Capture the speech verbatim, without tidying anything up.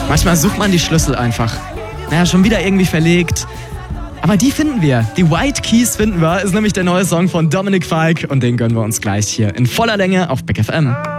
Manchmal sucht man die Schlüssel einfach. Naja, schon wieder irgendwie verlegt. Aber die finden wir. Die White Keys finden wir. Ist nämlich der neue Song von Dominic Fike und den gönnen wir uns gleich hier in voller Länge auf Big F M.